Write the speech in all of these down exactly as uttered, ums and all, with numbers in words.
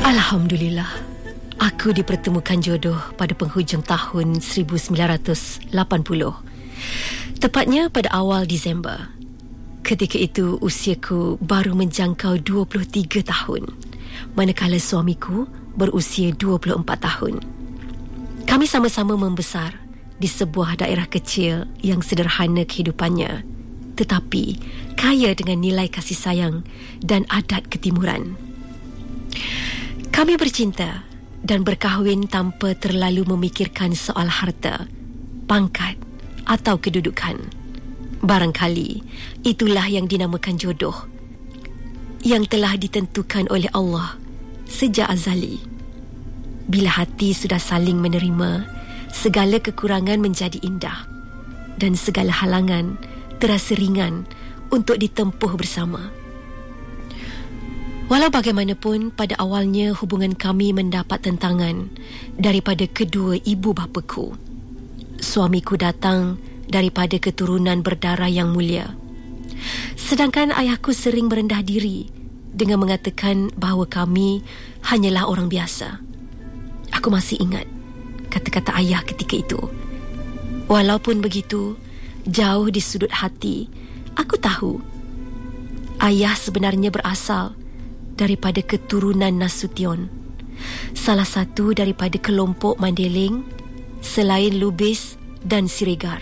Alhamdulillah, aku dipertemukan jodoh pada penghujung tahun seribu sembilan ratus lapan puluh. Tepatnya pada awal Disember. Ketika itu usiaku baru menjangkau dua puluh tiga tahun, manakala suamiku berusia dua puluh empat tahun. Kami sama-sama membesar di sebuah daerah kecil yang sederhana kehidupannya, tetapi kaya dengan nilai kasih sayang dan adat ketimuran. Kami bercinta dan berkahwin tanpa terlalu memikirkan soal harta, pangkat atau kedudukan. Barangkali itulah yang dinamakan jodoh, yang telah ditentukan oleh Allah sejak azali. Bila hati sudah saling menerima, segala kekurangan menjadi indah dan segala halangan terasa ringan untuk ditempuh bersama. Walau bagaimanapun, pada awalnya hubungan kami mendapat tentangan daripada kedua ibu bapaku. Suamiku datang daripada keturunan berdarah yang mulia, sedangkan ayahku sering merendah diri dengan mengatakan bahawa kami hanyalah orang biasa. Aku masih ingat kata-kata ayah ketika itu. Walaupun begitu, jauh di sudut hati, aku tahu ayah sebenarnya berasal daripada keturunan Nasution, salah satu daripada kelompok Mandeling selain Lubis dan Siregar.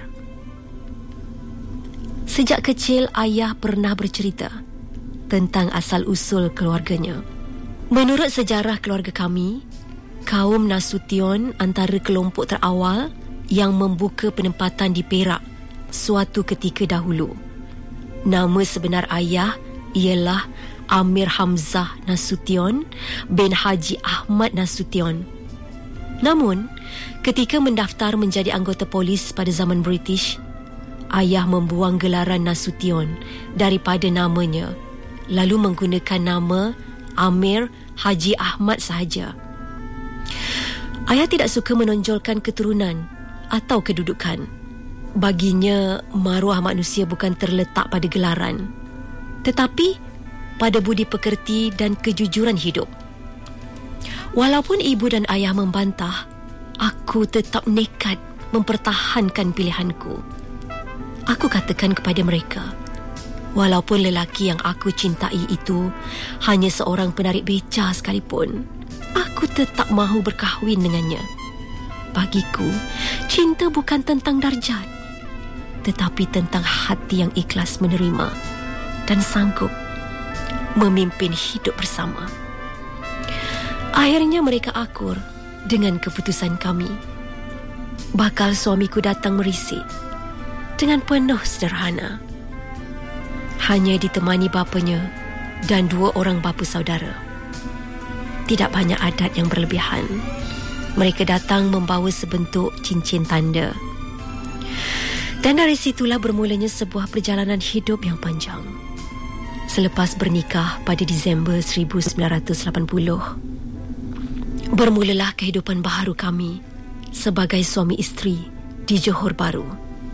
Sejak kecil ayah pernah bercerita tentang asal-usul keluarganya. Menurut sejarah keluarga kami, kaum Nasution antara kelompok terawal yang membuka penempatan di Perak suatu ketika dahulu. Nama sebenar ayah ialah Amir Hamzah Nasution bin Haji Ahmad Nasution. Namun, ketika mendaftar menjadi anggota polis pada zaman British, ayah membuang gelaran Nasution daripada namanya, lalu menggunakan nama Amir Haji Ahmad sahaja. Ayah tidak suka menonjolkan keturunan atau kedudukan. Baginya, maruah manusia bukan terletak pada gelaran, tetapi pada budi pekerti dan kejujuran hidup. Walaupun ibu dan ayah membantah, aku tetap nekat mempertahankan pilihanku. Aku katakan kepada mereka, walaupun lelaki yang aku cintai itu hanya seorang penarik beca sekalipun, aku tetap mahu berkahwin dengannya. Bagiku, cinta bukan tentang darjat, tetapi tentang hati yang ikhlas menerima dan sanggup memimpin hidup bersama. Akhirnya mereka akur dengan keputusan kami. Bakal suamiku datang merisik dengan penuh sederhana, hanya ditemani bapanya dan dua orang bapa saudara. Tidak banyak adat yang berlebihan. Mereka datang membawa sebentuk cincin tanda. Dan dari situlah bermulanya sebuah perjalanan hidup yang panjang. Selepas bernikah pada Disember seribu sembilan ratus lapan puluh, bermulalah kehidupan baharu kami sebagai suami isteri di Johor Bahru.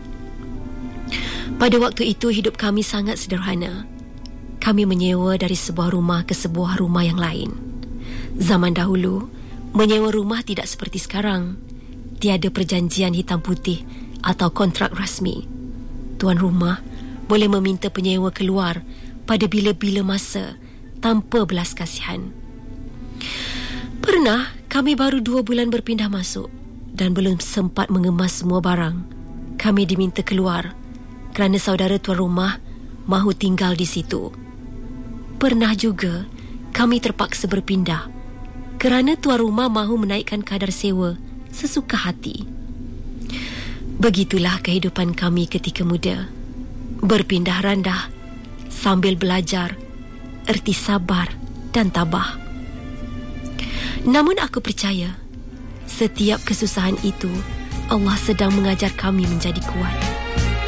Pada waktu itu hidup kami sangat sederhana. Kami menyewa dari sebuah rumah ke sebuah rumah yang lain. Zaman dahulu, menyewa rumah tidak seperti sekarang. Tiada perjanjian hitam putih atau kontrak rasmi. Tuan rumah boleh meminta penyewa keluar pada bila-bila masa tanpa belas kasihan. Pernah kami baru dua bulan berpindah masuk dan belum sempat mengemas semua barang. Kami diminta keluar kerana saudara tuan rumah mahu tinggal di situ. Pernah juga kami terpaksa berpindah kerana tuan rumah mahu menaikkan kadar sewa sesuka hati. Begitulah kehidupan kami ketika muda. Berpindah randah sambil belajar erti sabar dan tabah. Namun aku percaya, setiap kesusahan itu Allah sedang mengajar kami menjadi kuat.